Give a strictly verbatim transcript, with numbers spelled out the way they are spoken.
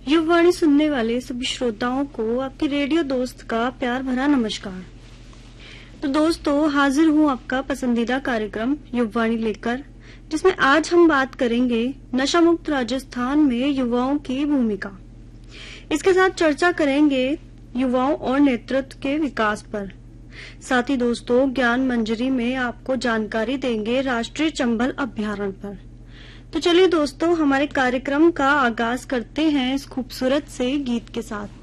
युववाणी सुनने वाले सभी श्रोताओं को आपके रेडियो दोस्त का प्यार भरा नमस्कार। तो दोस्तों, हाजिर हूँ आपका पसंदीदा कार्यक्रम युववाणी लेकर, जिसमें आज हम बात करेंगे नशा मुक्त राजस्थान में युवाओं की भूमिका। इसके साथ चर्चा करेंगे युवाओं और नेतृत्व के विकास पर। साथ ही दोस्तों, ज्ञान मंजरी में आपको जानकारी देंगे राष्ट्रीय चंबल अभ्यारण्य पर। तो चलिए दोस्तों, हमारे कार्यक्रम का आगाज करते हैं इस खूबसूरत से गीत के साथ।